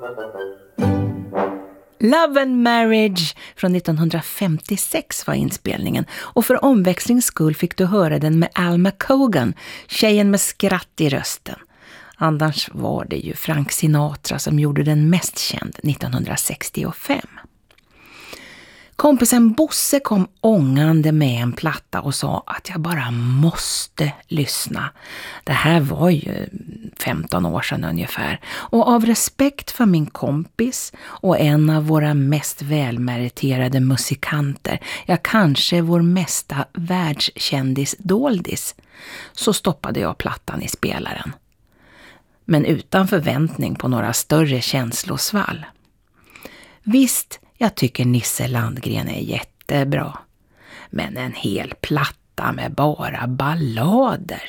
Love and Marriage från 1956 var inspelningen, och för omväxlings skull fick du höra den med Alma Cogan, tjejen med skratt i rösten. Annars var det ju Frank Sinatra som gjorde den mest känd 1965. Kompisen Bosse kom ångande med en platta och sa att jag bara måste lyssna. Det här var ju 15 år sedan ungefär. Och av respekt för min kompis och en av våra mest välmeriterade musikanter, ja kanske vår mesta världskändis doldis, så stoppade jag plattan i spelaren. Men utan förväntning på några större känslosvall. Visst, jag tycker Nisse Landgren är jättebra. Men en hel platta med bara ballader.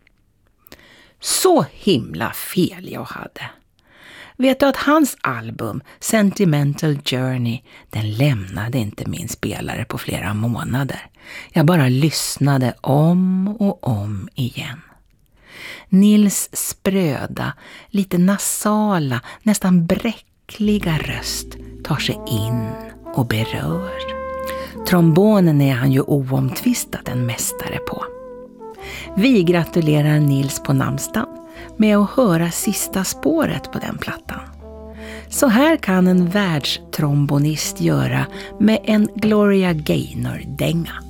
Så himla fel jag hade. Vet du att hans album Sentimental Journey, den lämnade inte min spelare på flera månader. Jag bara lyssnade om och om igen. Nils spröda, lite nasala, nästan bräckliga röst tar sig in och berör. Trombonen är han ju oomtvistat en mästare på. Vi gratulerar Nils på namnsdagen med att höra sista spåret på den plattan. Så här kan en världstrombonist göra med en Gloria Gaynor-dänga.